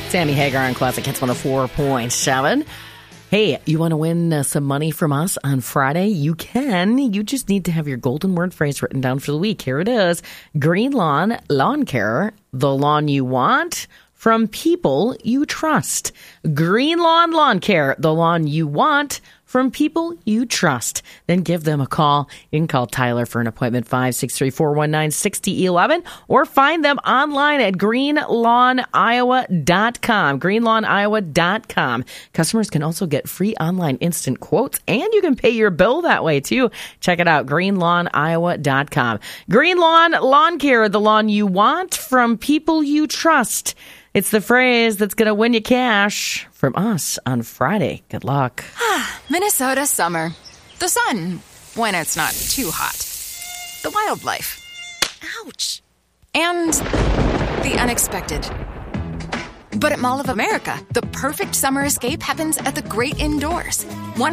Sammy Hagar on Classic Hits 104.7. Hey, you want to win some money from us on Friday? You can. You just need to have your golden word phrase written down for the week. Here it is. Green Lawn Lawn Care, the lawn you want from people you trust. Green Lawn Lawn Care, the lawn you want from people you trust. Then give them a call. You can call Tyler for an appointment, 563-419-6011, or find them online at greenlawniowa.com. greenlawniowa.com. Customers can also get free online instant quotes, and you can pay your bill that way, too. Check it out, greenlawniowa.com. Green Lawn Lawn Care, the lawn you want from people you trust. It's the phrase that's going to win you cash from us on Friday. Good luck. Minnesota summer. The sun, when it's not too hot. The wildlife. Ouch. And the unexpected. But at Mall of America, the perfect summer escape happens at the great indoors.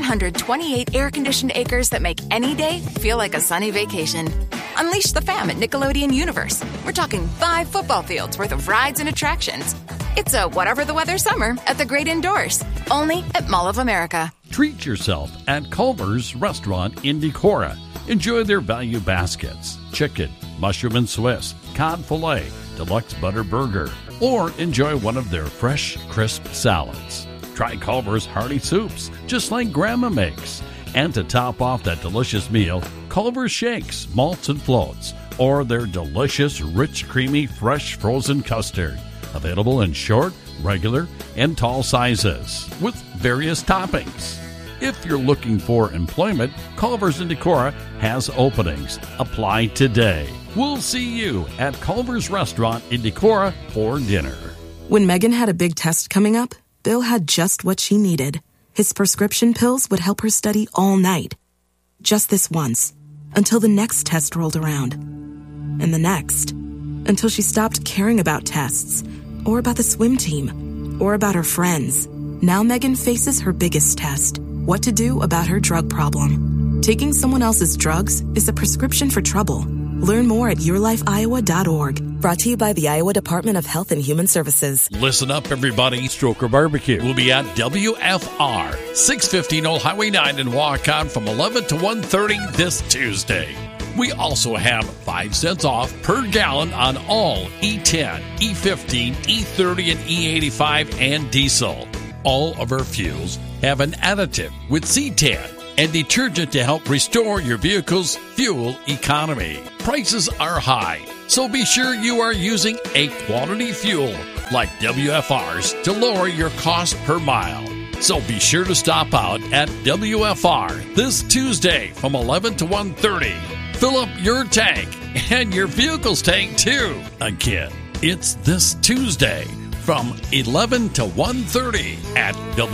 128 air-conditioned acres that make any day feel like a sunny vacation. Unleash the fam at Nickelodeon Universe. We're talking 5 football fields worth of rides and attractions. It's a whatever the weather summer at the great indoors. Only at Mall of America. Treat yourself at Culver's Restaurant in Decorah. Enjoy their value baskets, chicken, mushroom and Swiss, cod filet, deluxe butter burger, or enjoy one of their fresh, crisp salads. Try Culver's hearty soups, just like Grandma makes. And to top off that delicious meal, Culver's shakes, malts, and floats, or their delicious, rich, creamy, fresh frozen custard. Available in short, regular, and tall sizes, with various toppings. If you're looking for employment, Culver's in Decorah has openings. Apply today. We'll see you at Culver's Restaurant in Decorah for dinner. When Megan had a big test coming up, Bill had just what she needed. His prescription pills would help her study all night. Just this once, until the next test rolled around. And the next, until she stopped caring about tests, or about the swim team, or about her friends. Now Megan faces her biggest test, what to do about her drug problem. Taking someone else's drugs is a prescription for trouble. Learn more at yourlifeiowa.org. Brought to you by the Iowa Department of Health and Human Services. Listen up, everybody. Stroker Barbecue will be at WFR, 615 Old Highway 9 in Waukon from 11 to 1:30 this Tuesday. We also have 5 cents off per gallon on all E10, E15, E30, and E85 and diesel. All of our fuels have an additive with C10 and detergent to help restore your vehicle's fuel economy. Prices are high, so be sure you are using a quality fuel like WFR's to lower your cost per mile. So be sure to stop out at WFR this Tuesday from 11 to 1:30. Fill up your tank and your vehicle's tank too. Again, it's this Tuesday from 11 to 1:30 at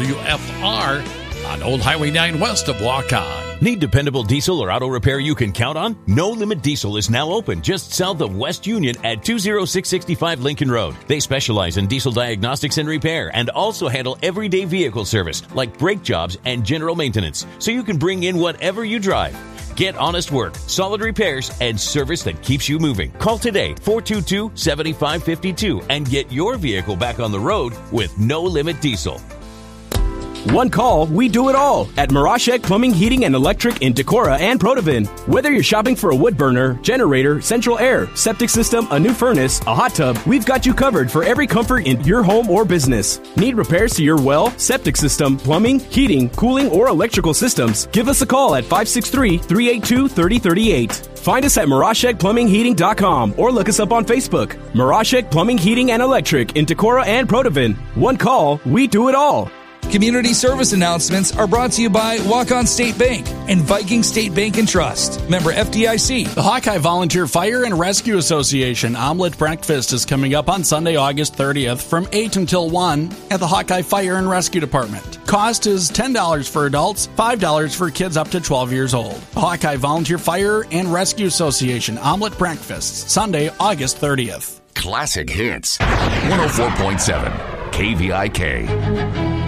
WFR on Old Highway 9 west of Waukon. Need dependable diesel or auto repair you can count on? No Limit Diesel is now open just south of West Union at 20665 Lincoln Road. They specialize in diesel diagnostics and repair and also handle everyday vehicle service like brake jobs and general maintenance, so you can bring in whatever you drive. Get honest work, solid repairs, and service that keeps you moving. Call today, 422-7552, and get your vehicle back on the road with No Limit Diesel. One call, we do it all at Mirashek Plumbing, Heating, and Electric in Decorah and Protivin. Whether you're shopping for a wood burner, generator, central air, septic system, a new furnace, a hot tub, we've got you covered for every comfort in your home or business. Need repairs to your well, septic system, plumbing, heating, cooling, or electrical systems? Give us a call at 563-382-3038. Find us at MirashekPlumbingHeating.com or look us up on Facebook. Mirashek Plumbing, Heating, and Electric in Decorah and Protivin. One call, we do it all. Community service announcements are brought to you by Waukon State Bank and Viking State Bank and Trust. Member FDIC. The Hawkeye Volunteer Fire and Rescue Association Omelet Breakfast is coming up on Sunday, August 30th from 8 until 1 at the Hawkeye Fire and Rescue Department. Cost is $10 for adults, $5 for kids up to 12 years old. The Hawkeye Volunteer Fire and Rescue Association Omelet Breakfast, Sunday, August 30th. Classic Hits, 104.7 KVIK.